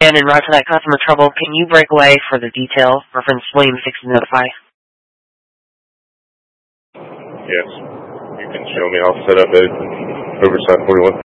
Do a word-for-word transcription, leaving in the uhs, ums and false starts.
And in route to that customer trouble, can you break away for the detail? Reference William six to notify. Yes. You can show me. I'll set up at Overside forty-one.